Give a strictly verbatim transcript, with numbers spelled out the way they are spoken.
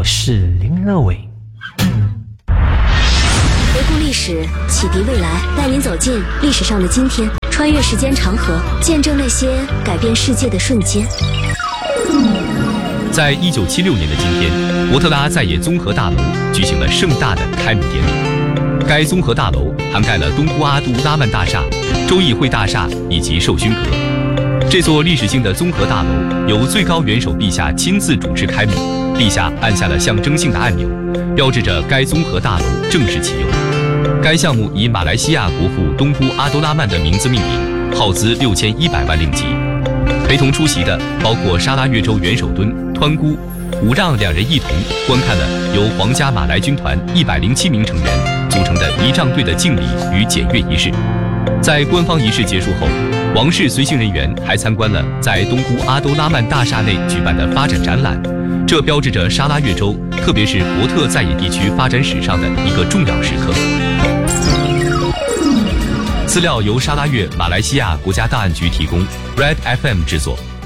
是林乐伟。 回顾历史，启迪未来，带您走进历史上的今天，穿越时间长河，见证那些改变世界的瞬间。 在一九七六年的今天，博特拉在野综合大楼举行了盛大的开幕典礼。该综合大楼涵盖了东都阿杜拉曼大厦、州议会大厦以及寿勋阁。这座历史性的综合大楼由最高元首陛下亲自主持开幕，陛下按下了象征性的按钮，标志着该综合大楼正式启用。该项目以马来西亚国父东姑阿多拉曼的名字命名，耗资六千一百万令吉。陪同出席的包括沙拉越州元首敦湍姑武让两人一同观看了由皇家马来军团一百零七名成员组成的仪仗队的敬礼与检阅仪式。在官方仪式结束后，王室随行人员还参观了在东姑阿都拉曼大厦内举办的发展展览，这标志着沙拉越州，特别是伯特在野地区发展史上的一个重要时刻。资料由沙拉越马来西亚国家档案局提供 ，Red F M 制作。